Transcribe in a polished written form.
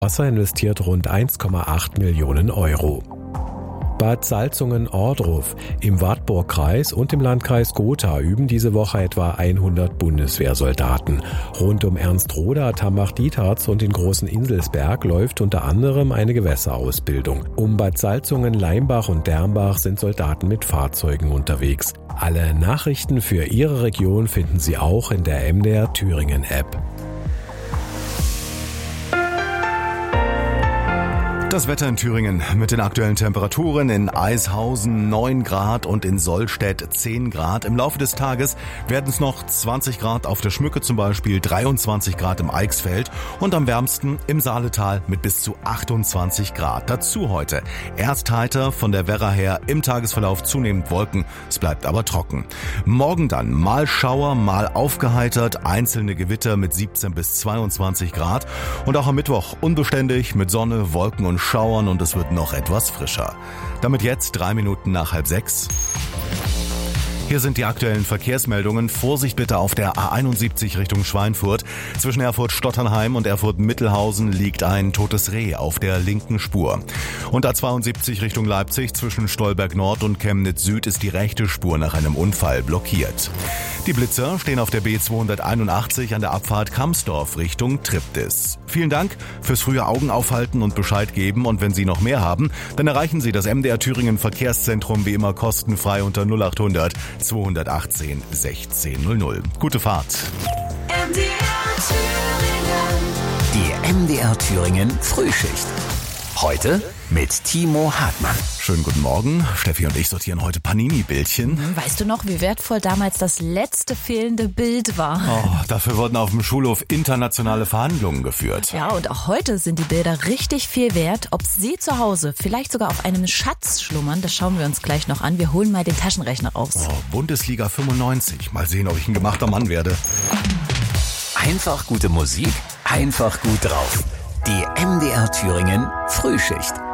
Wasser investiert rund 1,8 Millionen Euro. Bad Salzungen-Ohrdruf im Wartburgkreis und im Landkreis Gotha üben diese Woche etwa 100 Bundeswehrsoldaten. Rund um Ernst-Roda, Tambach-Dietharz und den Großen Inselsberg läuft unter anderem eine Gewässerausbildung. Um Bad Salzungen, Leimbach und Dermbach sind Soldaten mit Fahrzeugen unterwegs. Alle Nachrichten für Ihre Region finden Sie auch in der MDR Thüringen App. Das Wetter in Thüringen mit den aktuellen Temperaturen: in Eishausen 9 Grad und in Sollstedt 10 Grad. Im Laufe des Tages werden es noch 20 Grad auf der Schmücke zum Beispiel, 23 Grad im Eichsfeld und am wärmsten im Saaletal mit bis zu 28 Grad. Dazu heute erst heiter, von der Werra her im Tagesverlauf zunehmend Wolken, es bleibt aber trocken. Morgen dann mal Schauer, mal aufgeheitert, einzelne Gewitter mit 17 bis 22 Grad und auch am Mittwoch unbeständig mit Sonne, Wolken und Schauern und es wird noch etwas frischer. Damit jetzt 3 Minuten nach 5:30. Hier sind die aktuellen Verkehrsmeldungen. Vorsicht bitte auf der A71 Richtung Schweinfurt. Zwischen Erfurt-Stotternheim und Erfurt-Mittelhausen liegt ein totes Reh auf der linken Spur. Und A72 Richtung Leipzig zwischen Stolberg Nord und Chemnitz Süd ist die rechte Spur nach einem Unfall blockiert. Die Blitzer stehen auf der B281 an der Abfahrt Kamsdorf Richtung Triptis. Vielen Dank fürs frühe Augen aufhalten und Bescheid geben. Und wenn Sie noch mehr haben, dann erreichen Sie das MDR Thüringen Verkehrszentrum wie immer kostenfrei unter 0800 218 1600. Gute Fahrt. Die MDR Thüringen Frühschicht. Heute mit Timo Hartmann. Schönen guten Morgen. Steffi und ich sortieren heute Panini-Bildchen. Weißt du noch, wie wertvoll damals das letzte fehlende Bild war? Oh, dafür wurden auf dem Schulhof internationale Verhandlungen geführt. Ja, und auch heute sind die Bilder richtig viel wert. Ob sie zu Hause vielleicht sogar auf einem Schatz schlummern, das schauen wir uns gleich noch an. Wir holen mal den Taschenrechner raus. Oh, Bundesliga 95. Mal sehen, ob ich ein gemachter Mann werde. Einfach gute Musik, einfach gut drauf. Die MDR Thüringen Frühschicht.